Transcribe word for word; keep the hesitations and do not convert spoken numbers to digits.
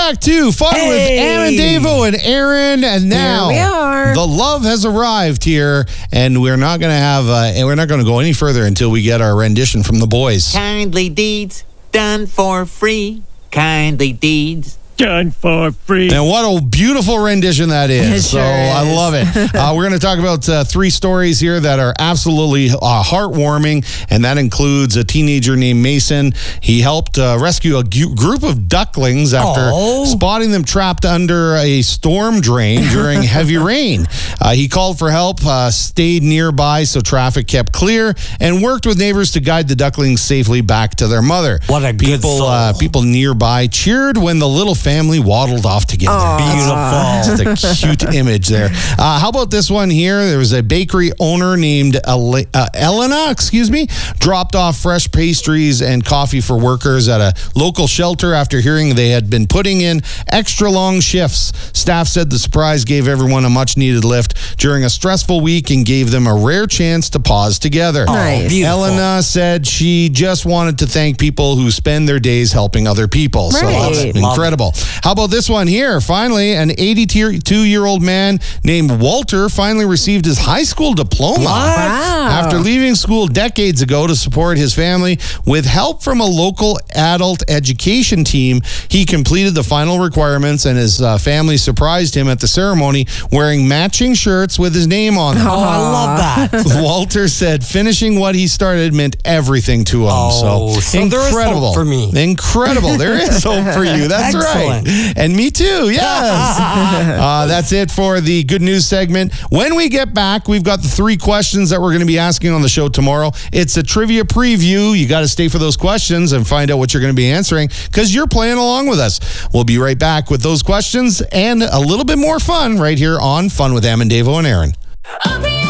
back to Fun Hey. with Am and Davo and Aaron, and now Here we are. the love has arrived here, and we're not going to have, uh, and we're not going to go any further until we get our rendition from the boys. Kindly deeds done for free. Kindly deeds done for free. And what a beautiful rendition that is. It so sure I is. love it. Uh, we're going to talk about uh, three stories here that are absolutely uh, heartwarming, and that includes a teenager named Mason. He helped uh, rescue a gu- group of ducklings after Oh. spotting them trapped under a storm drain during heavy rain. Uh, he called for help, uh, stayed nearby so traffic kept clear, and worked with neighbors to guide the ducklings safely back to their mother. What a good people, soul. uh, people nearby cheered when the little family waddled off together. Beautiful. Just a cute image there. Uh, how about this one here? There was a bakery owner named Ele- uh, Elena, excuse me, dropped off fresh pastries and coffee for workers at a local shelter after hearing they had been putting in extra long shifts. Staff said the surprise gave everyone a much needed lift during a stressful week and gave them a rare chance to pause together. Nice. Beautiful. Elena said she just wanted to thank people who spend their days helping other people. So Right. that's Love it. incredible. How about this one here? Finally, an eighty-two-year-old man named Walter finally received his high school diploma. Wow. After leaving school decades ago to support his family with help from a local adult education team, he completed the final requirements, and his uh, family surprised him at the ceremony wearing matching shirts with his name on them. Oh, I love that. Walter said finishing what he started meant everything to him. Oh, so, so there is hope incredible for me. Incredible. There is hope for you. That's Excellent. right. And me too. Yes. uh, that's it for the good news segment. When we get back, we've got the three questions that we're going to be asking on the show tomorrow. It's a trivia preview. You got to stay for those questions and find out what you're going to be answering because you're playing along with us. We'll be right back with those questions and a little bit more fun right here on Fun with Am and Davo and Aaron.